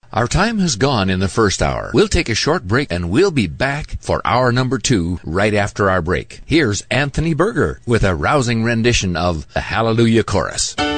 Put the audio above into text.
Our time has gone in the first hour. We'll take a short break and we'll be back for hour number 2 right after our break. Here's Anthony Berger with a rousing rendition of the Hallelujah Chorus.